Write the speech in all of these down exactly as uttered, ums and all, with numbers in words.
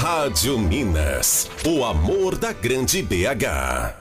Rádio Minas, o amor da grande B H.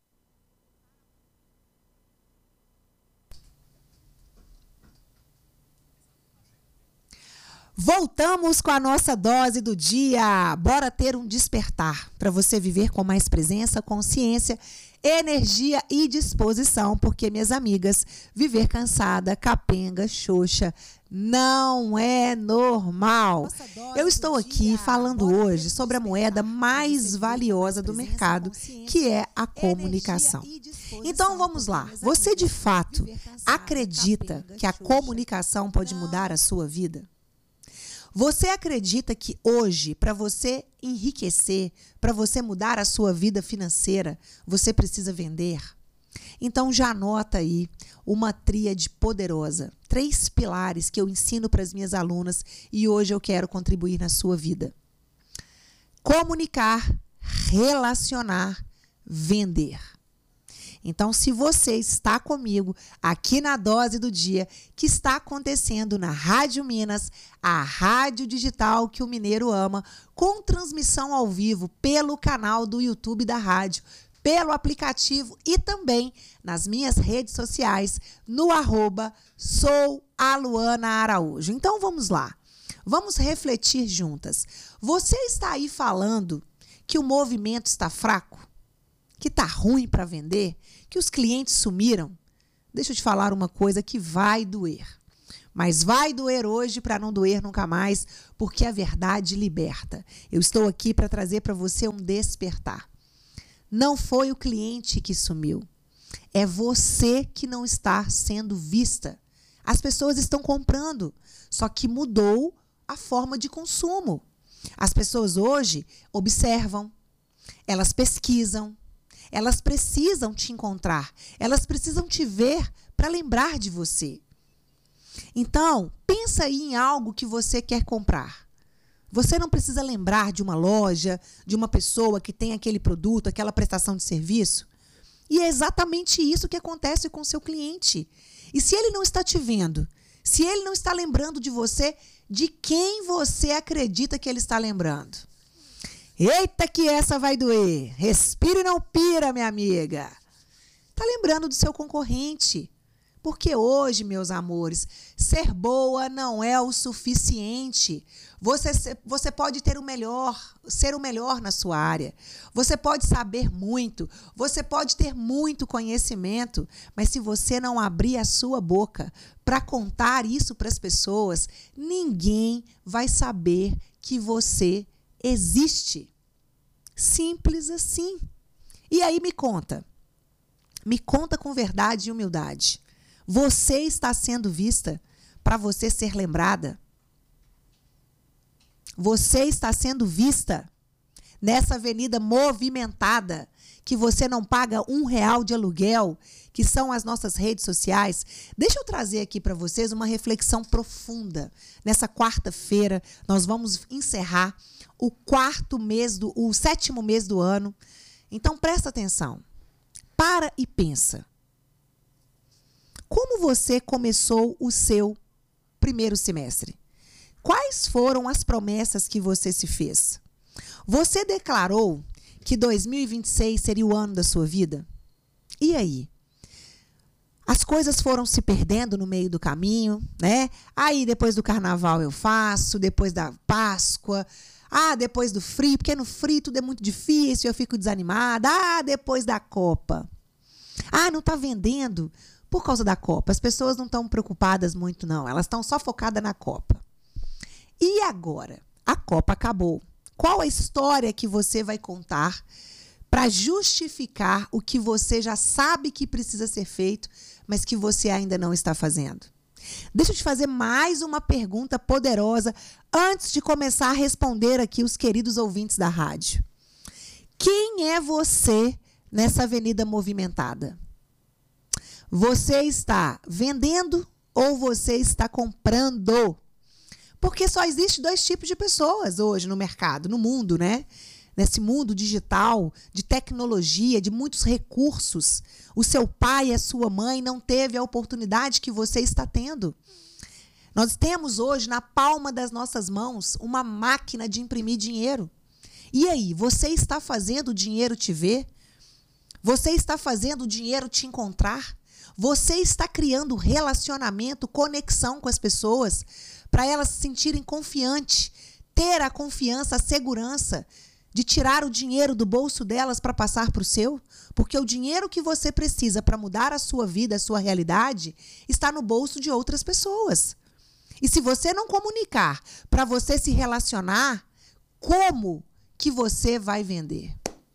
Voltamos com a nossa dose do dia. Bora ter um despertar para você viver com mais presença, consciência, energia e disposição, porque, minhas amigas, viver cansada, capenga, xoxa, não é normal. Eu estou aqui falando hoje sobre a moeda mais valiosa do mercado, que é a comunicação. Então vamos lá. Você de fato acredita que a comunicação pode mudar a sua vida? Você acredita que hoje, para você enriquecer, para você mudar a sua vida financeira, você precisa vender? Então já anota aí uma tríade poderosa, três pilares que eu ensino para as minhas alunas e hoje eu quero contribuir na sua vida. Comunicar, relacionar, vender. Então, se você está comigo aqui na Dose do Dia, que está acontecendo na Rádio Minas, a rádio digital que o mineiro ama, com transmissão ao vivo pelo canal do YouTube da rádio, pelo aplicativo e também nas minhas redes sociais, no arroba sou a Luana Araújo. Então, vamos lá. Vamos refletir juntas. Você está aí falando que o movimento está fraco? Que está ruim para vender? Que os clientes sumiram? Deixa eu te falar uma coisa que vai doer. Mas vai doer hoje para não doer nunca mais, porque a verdade liberta. Eu estou aqui para trazer para você um despertar. Não foi o cliente que sumiu. É você que não está sendo vista. As pessoas estão comprando, só que mudou a forma de consumo. As pessoas hoje observam, elas pesquisam, elas precisam te encontrar, elas precisam te ver para lembrar de você. Então, pensa aí em algo que você quer comprar. Você não precisa lembrar de uma loja, de uma pessoa que tem aquele produto, aquela prestação de serviço. E é exatamente isso que acontece com o seu cliente. E se ele não está te vendo, se ele não está lembrando de você, de quem você acredita que ele está lembrando? Eita que essa vai doer. Respira e não pira, minha amiga. Tá lembrando do seu concorrente. Porque hoje, meus amores, ser boa não é o suficiente. Você, você pode ter o melhor, ser o melhor na sua área. Você pode saber muito. Você pode ter muito conhecimento. Mas se você não abrir a sua boca para contar isso para as pessoas, ninguém vai saber que você existe. Simples assim. E aí me conta. Me conta com verdade e humildade. Você está sendo vista para você ser lembrada? Você está sendo vista nessa avenida movimentada que você não paga um real de aluguel, que são as nossas redes sociais? Deixa eu trazer aqui para vocês uma reflexão profunda. Nessa quarta-feira, nós vamos encerrar o quarto mês, do, o sétimo mês do ano. Então, presta atenção. Para e pensa. Como você começou o seu primeiro semestre? Quais foram as promessas que você se fez? Você declarou que dois mil e vinte e seis seria o ano da sua vida? E aí? As coisas foram se perdendo no meio do caminho, né? Aí, depois do carnaval eu faço, depois da Páscoa, ah, depois do frio, porque no frio tudo é muito difícil, eu fico desanimada. Ah, depois da Copa. Ah, não está vendendo por causa da Copa. As pessoas não estão preocupadas muito, não. Elas estão só focadas na Copa. E agora? A Copa acabou. Qual a história que você vai contar para justificar o que você já sabe que precisa ser feito, mas que você ainda não está fazendo? Deixa eu te fazer mais uma pergunta poderosa antes de começar a responder aqui os queridos ouvintes da rádio. Quem é você nessa avenida movimentada? Você está vendendo ou você está comprando? Porque só existe dois tipos de pessoas hoje no mercado, no mundo, né? Nesse mundo digital, de tecnologia, de muitos recursos. O seu pai e a sua mãe não teve a oportunidade que você está tendo. Nós temos hoje na palma das nossas mãos uma máquina de imprimir dinheiro. E aí, você está fazendo o dinheiro te ver? Você está fazendo o dinheiro te encontrar? Você está criando relacionamento, conexão com as pessoas, para elas se sentirem confiantes, ter a confiança, a segurança de tirar o dinheiro do bolso delas para passar para o seu? Porque o dinheiro que você precisa para mudar a sua vida, a sua realidade, está no bolso de outras pessoas. E se você não comunicar para você se relacionar, como que você vai vender?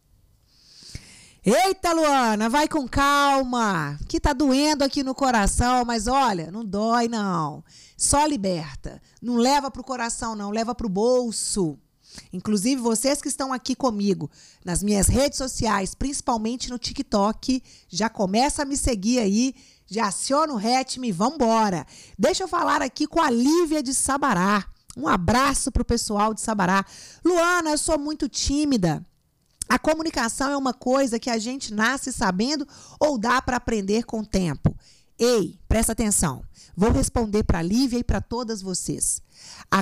Eita, Luana, vai com calma, que tá doendo aqui no coração, mas olha, não dói não, só liberta, não leva pro coração não, leva pro bolso. Inclusive, vocês que estão aqui comigo nas minhas redes sociais, principalmente no TikTok, já começa a me seguir aí, já aciona o ritmo e vambora. Deixa eu falar aqui com a Lívia de Sabará. Um abraço pro pessoal de Sabará. Luana, eu sou muito tímida. A comunicação é uma coisa que a gente nasce sabendo ou dá para aprender com o tempo? Ei, presta atenção. Vou responder para a Lívia e para todas vocês. A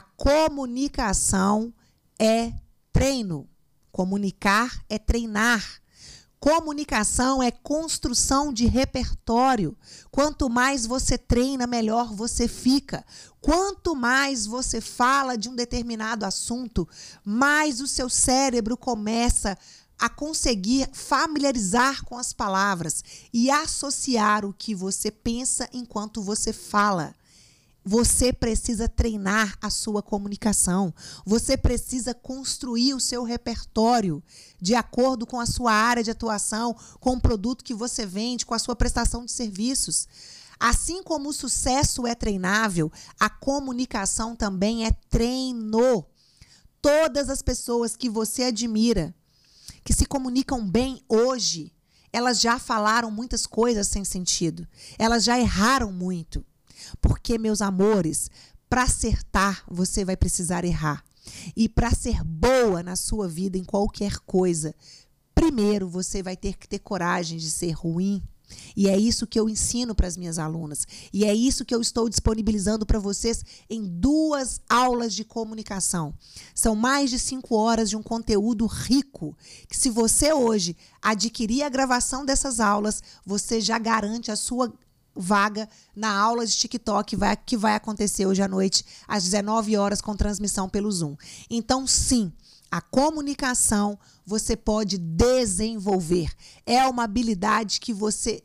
comunicação é treino. Comunicar é treinar. Comunicação é construção de repertório. Quanto mais você treina, melhor você fica. Quanto mais você fala de um determinado assunto, mais o seu cérebro começa a conseguir familiarizar com as palavras e associar o que você pensa enquanto você fala. Você precisa treinar a sua comunicação. Você precisa construir o seu repertório de acordo com a sua área de atuação, com o produto que você vende, com a sua prestação de serviços. Assim como o sucesso é treinável, a comunicação também é treino. Todas as pessoas que você admira, que se comunicam bem hoje, elas já falaram muitas coisas sem sentido. Elas já erraram muito. Porque, meus amores, para acertar, você vai precisar errar. E para ser boa na sua vida, em qualquer coisa, primeiro você vai ter que ter coragem de ser ruim. E é isso que eu ensino para as minhas alunas. E é isso que eu estou disponibilizando para vocês em duas aulas de comunicação. São mais de cinco horas de um conteúdo rico, que se você hoje adquirir a gravação dessas aulas, você já garante a sua vaga na aula de TikTok vai, que vai acontecer hoje à noite, às dezenove horas, com transmissão pelo Zoom. Então, sim, a comunicação você pode desenvolver. É uma habilidade que você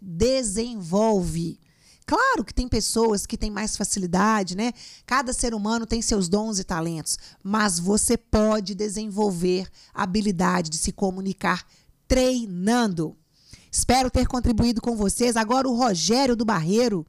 desenvolve. Claro que tem pessoas que têm mais facilidade, né? Cada ser humano tem seus dons e talentos, mas você pode desenvolver a habilidade de se comunicar treinando. Espero ter contribuído com vocês. Agora o Rogério do Barreiro.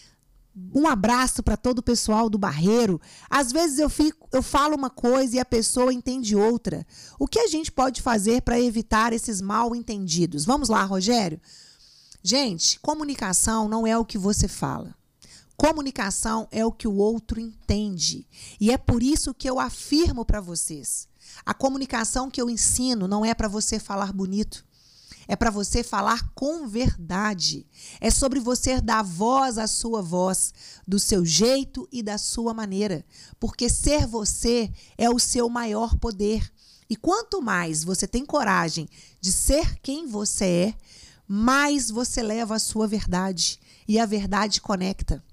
Um abraço para todo o pessoal do Barreiro. Às vezes eu, fico, eu falo uma coisa e a pessoa entende outra. O que a gente pode fazer para evitar esses mal entendidos? Vamos lá, Rogério? Gente, comunicação não é o que você fala. Comunicação é o que o outro entende. E é por isso que eu afirmo para vocês. A comunicação que eu ensino não é para você falar bonito. É para você falar com verdade. É sobre você dar voz à sua voz, do seu jeito e da sua maneira. Porque ser você é o seu maior poder. E quanto mais você tem coragem de ser quem você é, mais você leva a sua verdade. E a verdade conecta.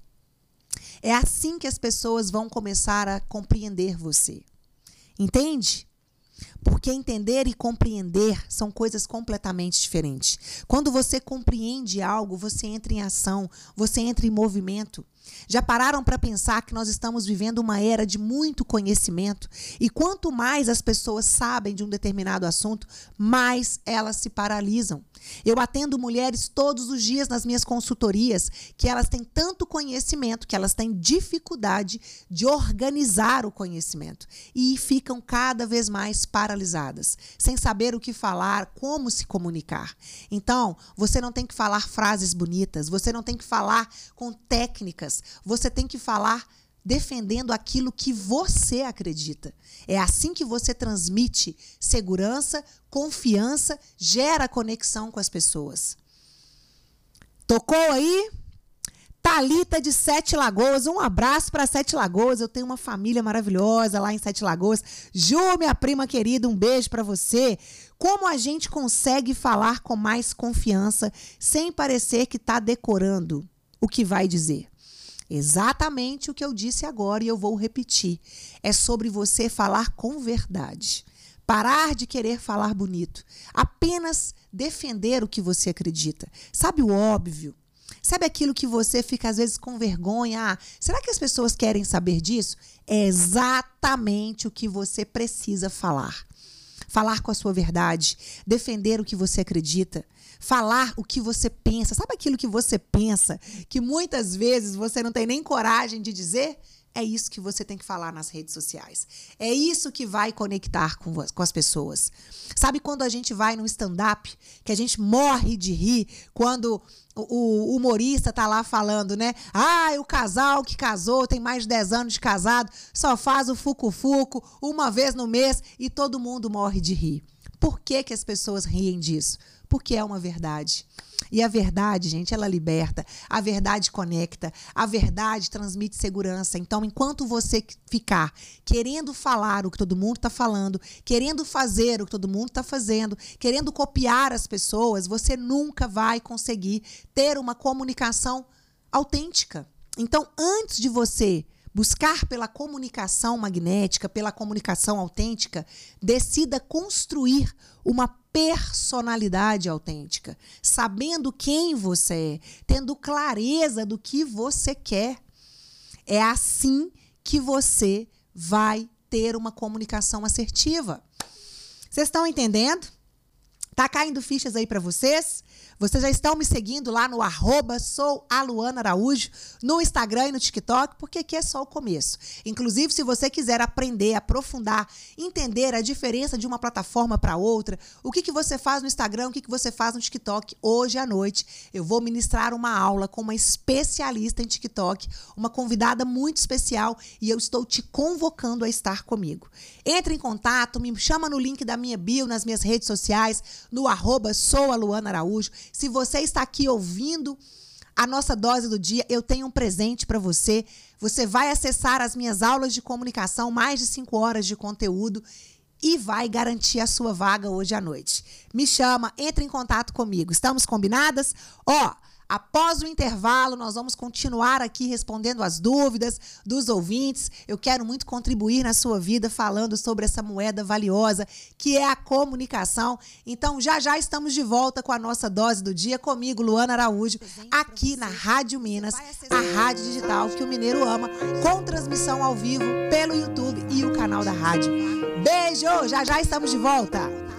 É assim que as pessoas vão começar a compreender você. Entende? Porque entender e compreender são coisas completamente diferentes. Quando você compreende algo, você entra em ação, você entra em movimento. Já pararam para pensar que nós estamos vivendo uma era de muito conhecimento? E quanto mais as pessoas sabem de um determinado assunto, mais elas se paralisam. Eu atendo mulheres todos os dias nas minhas consultorias que elas têm tanto conhecimento que elas têm dificuldade de organizar o conhecimento e ficam cada vez mais paralisadas, sem saber o que falar, como se comunicar. Então, você não tem que falar frases bonitas, você não tem que falar com técnicas, você tem que falar defendendo aquilo que você acredita. É assim que você transmite segurança, confiança, gera conexão com as pessoas. Tocou aí? Thalita de Sete Lagoas, um abraço para Sete Lagoas, eu tenho uma família maravilhosa lá em Sete Lagoas. Ju, minha prima querida, um beijo para você. Como a gente consegue falar com mais confiança sem parecer que está decorando o que vai dizer? Exatamente o que eu disse agora e eu vou repetir. É sobre você falar com verdade. Parar de querer falar bonito. Apenas defender o que você acredita. Sabe o óbvio? Sabe aquilo que você fica às vezes com vergonha? Ah, será que as pessoas querem saber disso? É exatamente o que você precisa falar. Falar com a sua verdade, defender o que você acredita, falar o que você pensa. Sabe aquilo que você pensa, que muitas vezes você não tem nem coragem de dizer? É isso que você tem que falar nas redes sociais. É isso que vai conectar com, com as pessoas. Sabe quando a gente vai no stand-up, que a gente morre de rir, quando o, o humorista tá lá falando, né? Ah, o casal que casou, tem mais de dez anos de casado, só faz o fucu-fucu uma vez no mês e todo mundo morre de rir. Por que que as pessoas riem disso? Porque é uma verdade. E a verdade, gente, ela liberta, a verdade conecta, a verdade transmite segurança. Então, enquanto você ficar querendo falar o que todo mundo está falando, querendo fazer o que todo mundo está fazendo, querendo copiar as pessoas, você nunca vai conseguir ter uma comunicação autêntica. Então, antes de você buscar pela comunicação magnética, pela comunicação autêntica, decida construir uma personalidade autêntica, sabendo quem você é, tendo clareza do que você quer. É assim que você vai ter uma comunicação assertiva. Vocês estão entendendo? Tá caindo fichas aí para vocês? Vocês já estão me seguindo lá no arroba sou a Luana Araújo, no Instagram e no TikTok, porque aqui é só o começo. Inclusive, se você quiser aprender, aprofundar, entender a diferença de uma plataforma para outra, o que, que você faz no Instagram, o que, que você faz no TikTok, hoje à noite eu vou ministrar uma aula com uma especialista em TikTok, uma convidada muito especial, e eu estou te convocando a estar comigo. Entre em contato, me chama no link da minha bio, nas minhas redes sociais, no arroba sou a Luana Araújo. Se você está aqui ouvindo a nossa dose do dia, eu tenho um presente para você. Você vai acessar as minhas aulas de comunicação, mais de cinco horas de conteúdo, e vai garantir a sua vaga hoje à noite. Me chama, entre em contato comigo. Estamos combinadas? Ó, após o intervalo, nós vamos continuar aqui respondendo as dúvidas dos ouvintes. Eu quero muito contribuir na sua vida falando sobre essa moeda valiosa, que é a comunicação. Então, já já estamos de volta com a nossa dose do dia, comigo, Luana Araújo, aqui na Rádio Minas, a rádio digital que o mineiro ama, com transmissão ao vivo pelo YouTube e o canal da rádio. Beijo! Já já estamos de volta!